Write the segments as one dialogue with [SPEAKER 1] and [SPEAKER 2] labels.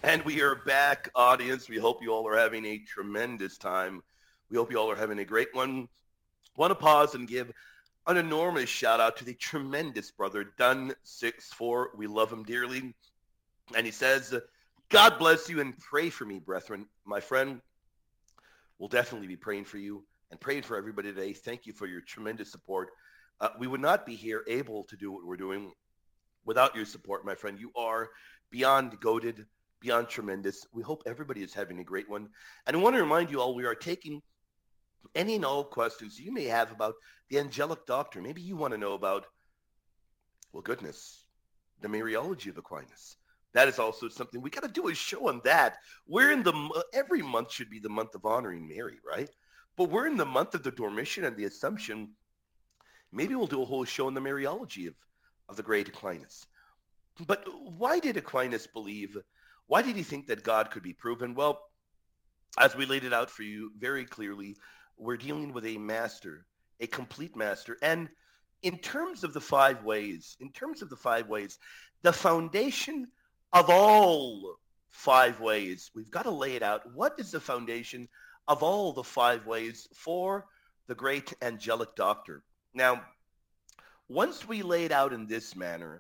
[SPEAKER 1] And we are back, audience. We hope you all are having a tremendous time. We hope you all are having a great one. Want to pause and give an enormous shout out to the tremendous brother Dun64. We love him dearly. And he says, God bless you and pray for me, brethren. My friend, we'll definitely be praying for you and praying for everybody today. Thank you for your tremendous support. We would not be here able to do what we're doing without your support, my friend. You are beyond goated, beyond tremendous. We hope everybody is having a great one. And I want to remind you all, we are taking any and all questions you may have about the angelic doctor. Maybe you want to know about, well, goodness, the Mariology of Aquinas. That is also something we got to do a show on that. We're in the every month should be the month of honoring Mary, right? But we're in the month of the Dormition and the Assumption. Maybe we'll do a whole show on the Mariology of the great Aquinas. But why did Aquinas believe? Why did he think that God could be proven? Well, as we laid it out for you very clearly, we're dealing with a master, a complete master. And in terms of the five ways, the foundation of all five ways, we've got to lay it out. What is the foundation of all the five ways for the great angelic doctor? Now, once we lay it out in this manner,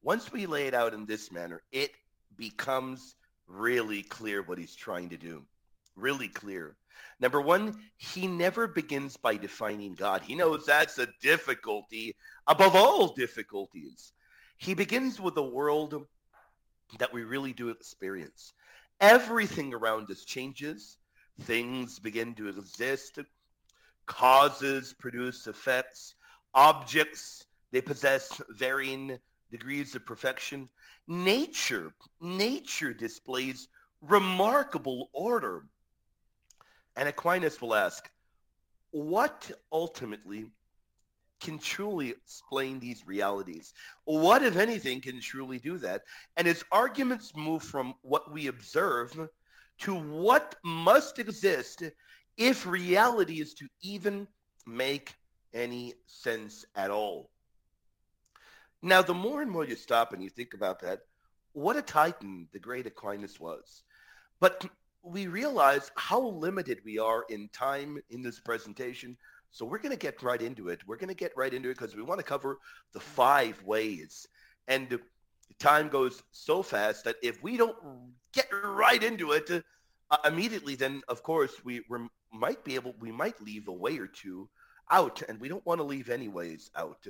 [SPEAKER 1] it becomes really clear what he's trying to do. Really clear. Number one, he never begins by defining God. He knows that's a difficulty above all difficulties. He begins with the world that we really do experience. Everything around us changes. Things begin to exist. Causes produce effects. Objects, they possess varying degrees of perfection. Nature displays remarkable order. And Aquinas will ask, what ultimately can truly explain these realities? What, if anything, can truly do that? And his arguments move from what we observe to what must exist if reality is to even make any sense at all. Now, the more and more you stop and you think about that, what a titan the great Aquinas was. But we realize how limited we are in time in this presentation. So we're going to get right into it. Because we want to cover the five ways. And time goes so fast that if we don't get right into it immediately, then of course we might leave a way or two out, and we don't want to leave any ways out.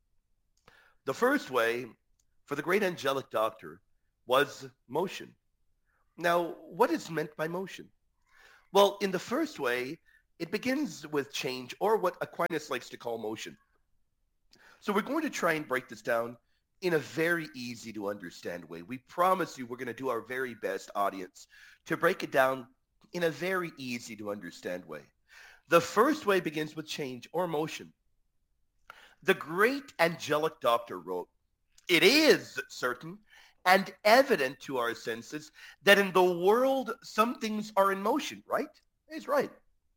[SPEAKER 1] The first way for the great angelic doctor was motion. Now, what is meant by motion? Well, in the first way, it begins with change, or what Aquinas likes to call motion. So we're going to try and break this down in a very easy to understand way. We promise you we're going to do our very best, audience, to break it down in a very easy to understand way. The first way begins with change or motion. The great angelic doctor wrote, "It is certain and evident to our senses that in the world some things are in motion," right? He's right.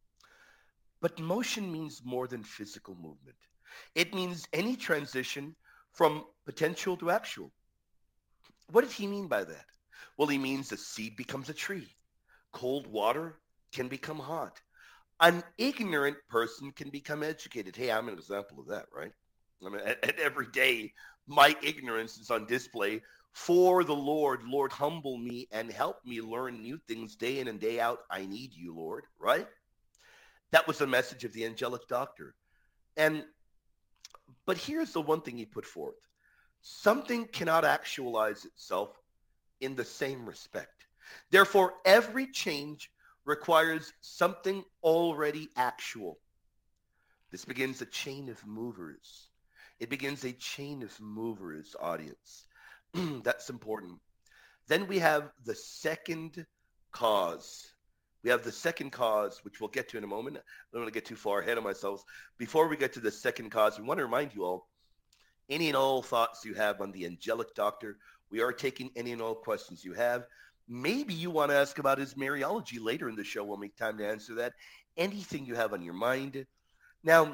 [SPEAKER 1] But motion means more than physical movement. It means any transition from potential to actual. What did he mean by that? Well, he means a seed becomes a tree. Cold water can become hot. An ignorant person can become educated. Hey, I'm an example of that, right? I mean, every day, my ignorance is on display for the Lord. Lord, humble me and help me learn new things day in and day out. I need you, Lord, right? That was the message of the angelic doctor. And but here's the one thing he put forth. Something cannot actualize itself in the same respect. Therefore, every change requires something already actual. This begins a chain of movers. It begins a chain of movers, audience. That's important. Then we have the second cause. Which we'll get to in a moment. I don't want to get too far ahead of myself. Before we get to the second cause, we want to remind you all, any and all thoughts you have on the angelic doctor, we are taking any and all questions you have. Maybe you want to ask about his Mariology later in the show. We'll make time to answer that. Anything you have on your mind. Now,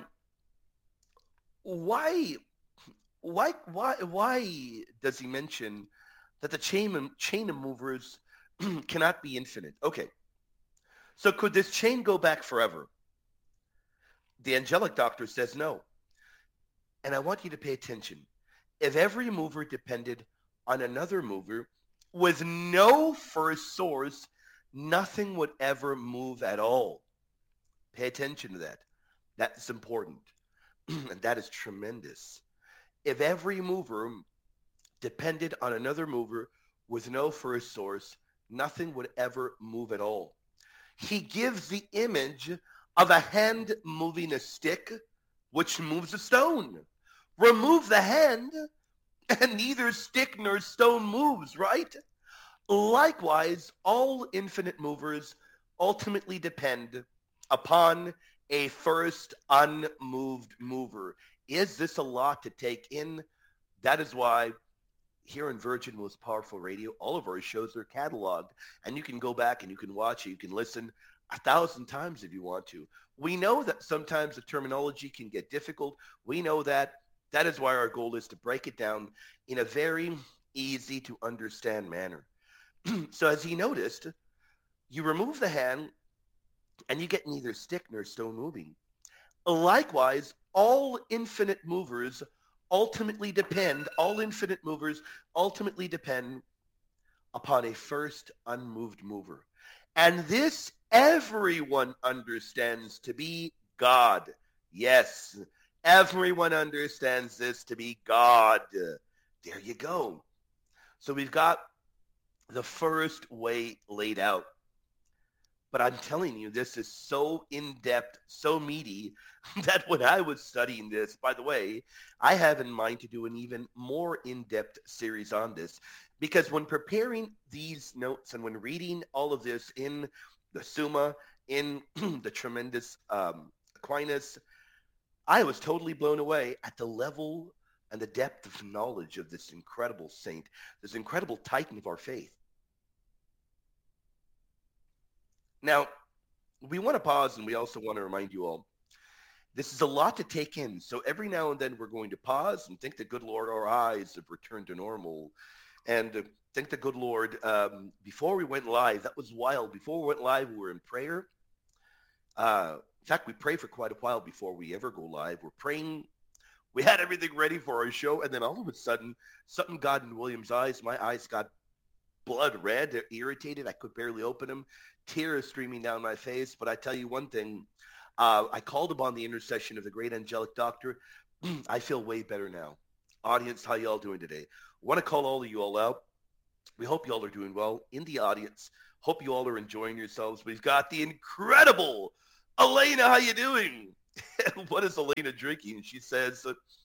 [SPEAKER 1] why does he mention that the chain of movers cannot be infinite. Okay, so could this chain go back forever? The angelic doctor says no. And I want you to pay attention. If every mover depended on another mover with no first source, nothing would ever move at all. Pay attention to that. That's important. And that is tremendous. If every mover depended on another mover with no first source, nothing would ever move at all. He gives the image of a hand moving a stick, which moves a stone. Remove the hand, and neither stick nor stone moves, right? Likewise, all infinite movers ultimately depend upon a first unmoved mover. Is this a lot to take in? That is why here in Virgin Most Powerful Radio, all of our shows are cataloged, and you can go back and you can watch it. You can listen 1,000 times if you want to. We know that sometimes the terminology can get difficult. We know that. That is why our goal is to break it down in a very easy to understand manner. So as he noticed, you remove the hand and you get neither stick nor stone moving. Likewise, all infinite movers ultimately depend upon a first unmoved mover. And this everyone understands to be God. Yes, everyone understands this to be God. There you go. So we've got the first way laid out. But I'm telling you, this is so in-depth, so meaty, that when I was studying this, by the way, I have in mind to do an even more in-depth series on this. Because when preparing these notes and when reading all of this in the Summa, in the tremendous Aquinas, I was totally blown away at the level and the depth of knowledge of this incredible saint, this incredible titan of our faith. Now, we want to pause and we also want to remind you all, this is a lot to take in. So every now and then we're going to pause and thank the good Lord our eyes have returned to normal. And thank the good Lord, before we went live, that was wild. Before we went live, we were in prayer. In fact, we pray for quite a while before we ever go live. We're praying. We had everything ready for our show. And then all of a sudden, something got in William's eyes. My eyes got blood red. They're irritated. I could barely open them. Tears streaming down my face. But I tell you one thing. I called upon the intercession of the great angelic doctor. I feel way better now. Audience, how y'all doing today? I want to call all of you all out. We hope you all are doing well. In the audience, hope you all are enjoying yourselves. We've got the incredible Elena. How you doing? What is Elena drinking? She says,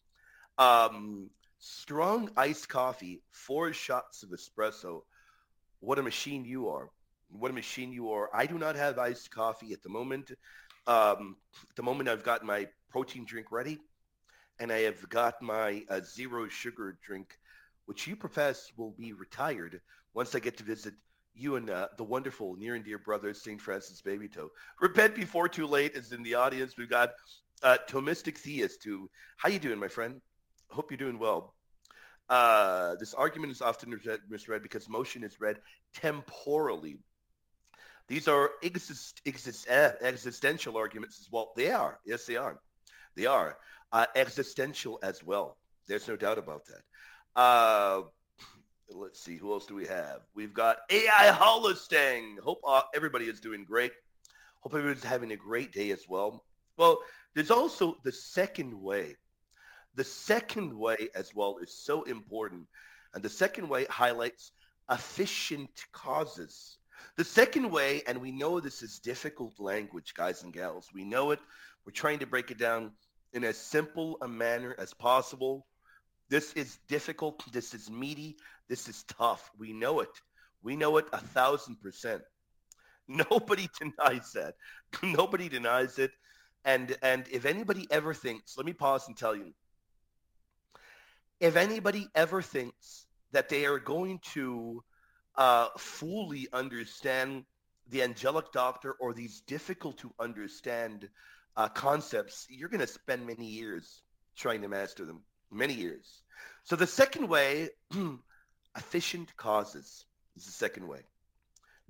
[SPEAKER 1] strong iced coffee, 4 shots of espresso. What a machine you are. What a machine you are. I do not have iced coffee at the moment. At the moment, I've got my protein drink ready, and I have got my zero sugar drink, which you profess will be retired once I get to visit you and the wonderful near and dear brother, St. Francis Babytoe. Repent before too late is in the audience. We've got Thomistic Theist, who, how you doing, my friend? Hope you're doing well. This argument is often misread because motion is read temporally. These are existential arguments as well. They are. Yes, they are. They are. Existential as well. There's no doubt about that. Let's see. Who else do we have? We've got AI Holostang. Hope everybody is doing great. Hope everybody's having a great day as well. Well, there's also the second way. The second way as well is so important. And the second way highlights efficient causes. The second way, and we know this is difficult language, guys and gals. We know it. We're trying to break it down in as simple a manner as possible. This is difficult. This is meaty. This is tough. We know it. We know it 1,000%. Nobody denies that. Nobody denies it. And if anybody ever thinks, let me pause and tell you, if anybody ever thinks that they are going to fully understand the angelic doctor or these difficult to understand concepts, you're going to spend many years trying to master them. Many years. So the second way, efficient causes is the second way.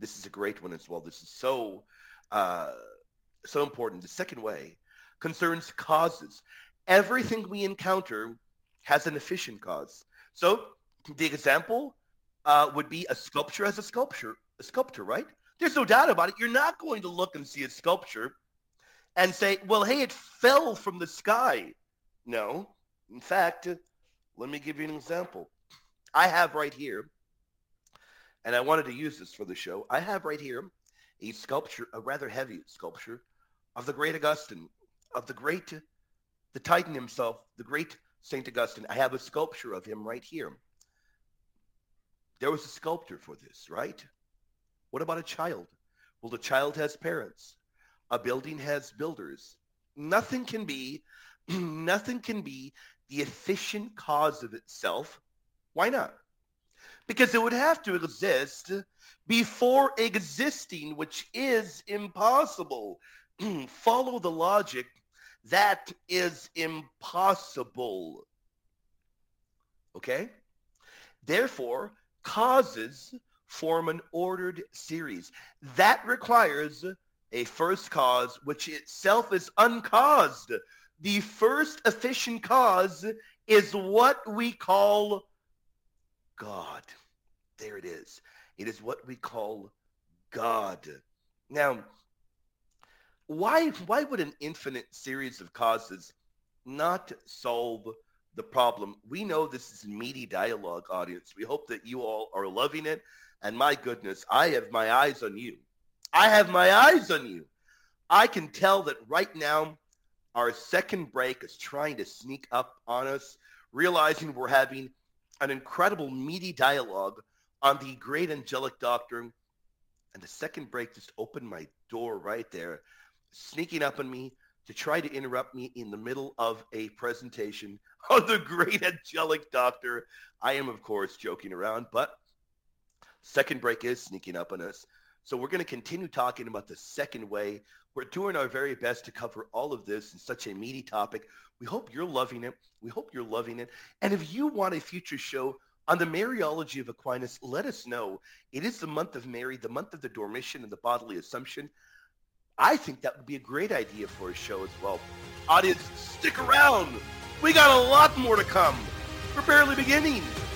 [SPEAKER 1] This is a great one as well. This is uh, so important. The second way concerns causes. Everything we encounter has an efficient cause. So the example would be a sculpture as a sculptor, right? There's no doubt about it. You're not going to look and see a sculpture and say, well, hey, it fell from the sky. No. In fact, let me give you an example. I have right here, and I wanted to use this for the show. I have right here a sculpture, a rather heavy sculpture of the great Augustine, of the Titan himself, the great Saint Augustine. I have a sculpture of him right here. There was a sculptor for this, right? What about a child? Well, the child has parents. A building has builders. Nothing can be, nothing can be the efficient cause of itself. Why not? Because it would have to exist before existing, which is impossible. Follow the logic. That is impossible. Okay? Therefore, causes form an ordered series. That requires a first cause, which itself is uncaused. The first efficient cause is what we call God. There it is. It is what we call God. Now, why would an infinite series of causes not solve the problem? We know this is meaty dialogue, audience. We hope that you all are loving it. And my goodness, I have my eyes on you. I have my eyes on you. I can tell that right now our second break is trying to sneak up on us, realizing we're having an incredible meaty dialogue on the great angelic doctrine. And the second break just opened my door right there, sneaking up on me to try to interrupt me in the middle of a presentation on the great angelic doctor. I am, of course, joking around, but second break is sneaking up on us. So we're going to continue talking about the second way. We're doing our very best to cover all of this in such a meaty topic. We hope you're loving it. We hope you're loving it. And if you want a future show on the Mariology of Aquinas, let us know. It is the month of Mary, the month of the Dormition and the bodily Assumption. I think that would be a great idea for a show as well. Audience, stick around. We got a lot more to come. We're barely beginning.